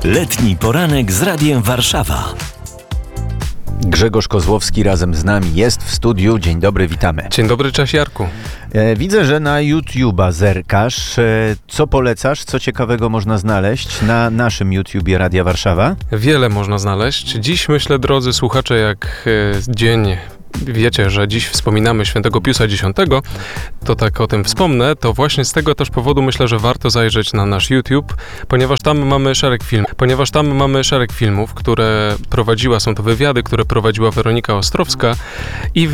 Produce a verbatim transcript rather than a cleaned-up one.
Letni poranek z Radiem Warszawa. Grzegorz Kozłowski razem z nami jest w studiu. Dzień dobry, witamy. Dzień dobry, cześć Jarku. E, widzę, że na YouTube'a zerkasz. E, co polecasz? Co ciekawego można znaleźć na naszym YouTubie Radia Warszawa? Wiele można znaleźć. Dziś myślę, drodzy słuchacze, jak e, dzień... Wiecie, że dziś wspominamy świętego Piusa Dziesiątego, to tak o tym wspomnę, to właśnie z tego też powodu myślę, że warto zajrzeć na nasz YouTube, ponieważ tam mamy szereg filmów, ponieważ tam mamy szereg filmów, które prowadziła, są to wywiady, które prowadziła Weronika Ostrowska i